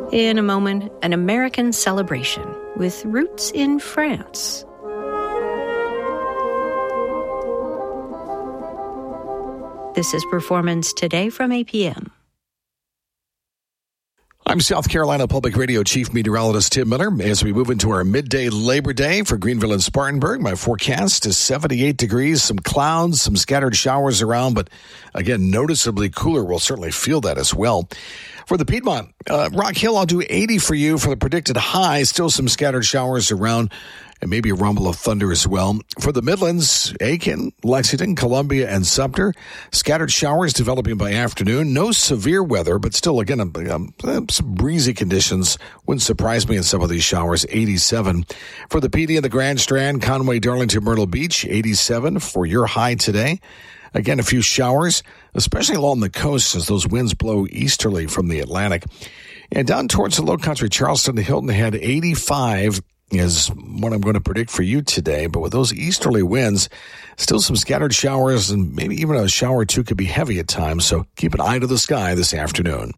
In a moment, an American celebration with roots in France. This is Performance Today from APM. I'm South Carolina Public Radio Chief Meteorologist Tim Miller. As we move into our midday Labor Day for Greenville and Spartanburg, my forecast is 78 degrees, some clouds, some scattered showers around, but again, noticeably cooler. We'll certainly feel that as well. For the Piedmont, Rock Hill, I'll do 80 for you for the predicted high. Still some scattered showers around and maybe a rumble of thunder as well. For the Midlands, Aiken, Lexington, Columbia, and Sumter, scattered showers developing by afternoon. No severe weather, but still, again, some breezy conditions. Wouldn't surprise me in some of these showers, 87. For the PD and the Grand Strand, Conway, Darlington, Myrtle Beach, 87 for your high today. Again, a few showers, especially along the coast as those winds blow easterly from the Atlantic. And down towards the low country, Charleston to Hilton had 85 is what I'm going to predict for you today. But with those easterly winds, still some scattered showers and maybe even a shower or two could be heavy at times. So keep an eye to the sky this afternoon.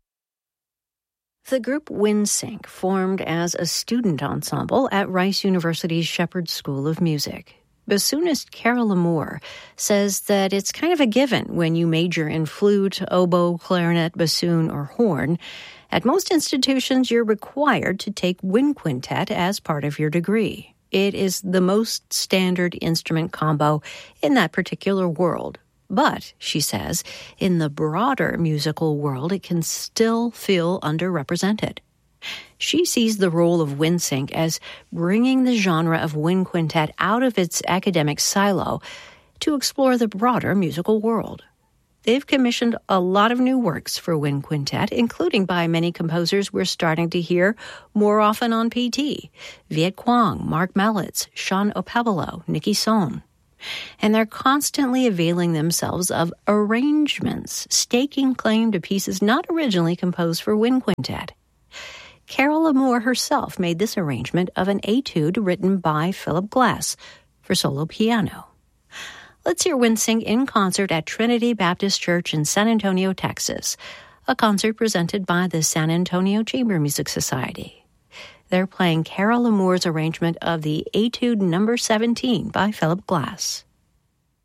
The group WinSync formed as a student ensemble at Rice University's Shepherd School of Music. Bassoonist Carol Lamour says that it's kind of a given when you major in flute, oboe, clarinet, bassoon, or horn. At most institutions, you're required to take wind quintet as part of your degree. It is the most standard instrument combo in that particular world. But, she says, in the broader musical world, it can still feel underrepresented. She sees the role of WinSync as bringing the genre of wind quintet out of its academic silo to explore the broader musical world. They've commissioned a lot of new works for wind quintet, including by many composers we're starting to hear more often on PT. Viet Quang, Mark Mellitz, Sean Opebolo, Nikki Sohn. And they're constantly availing themselves of arrangements, staking claim to pieces not originally composed for wind quintet. Carol Lamour herself made this arrangement of an etude written by Philip Glass for solo piano. Let's hear WinSync in concert at Trinity Baptist Church in San Antonio, Texas, a concert presented by the San Antonio Chamber Music Society. They're playing Carol Lamour's arrangement of the Etude No. 17 by Philip Glass.